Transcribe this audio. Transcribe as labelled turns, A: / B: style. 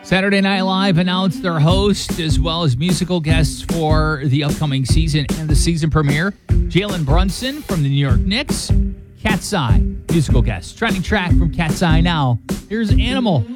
A: Saturday Night Live announced their host as well as musical guests for the upcoming season and the season premiere. Jalen Brunson from the New York Knicks. Cat's Eye, musical guest. Trending track from Cat's Eye now. Here's Animal.